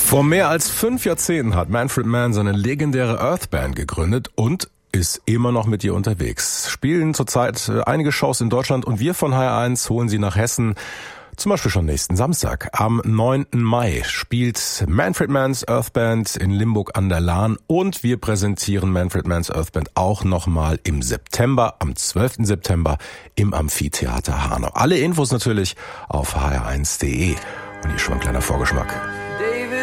Vor mehr als 5 Jahrzehnten hat Manfred Mann seine legendäre Earth Band gegründet und ist immer noch mit ihr unterwegs. Spielen zurzeit einige Shows in Deutschland und wir von HR1 holen sie nach Hessen. Zum Beispiel schon nächsten Samstag. Am 9. Mai spielt Manfred Manns Earth Band in Limburg an der Lahn und wir präsentieren Manfred Manns Earth Band auch nochmal im September, am 12. September im Amphitheater Hanau. Alle Infos natürlich auf hr1.de. Und hier schon ein kleiner Vorgeschmack.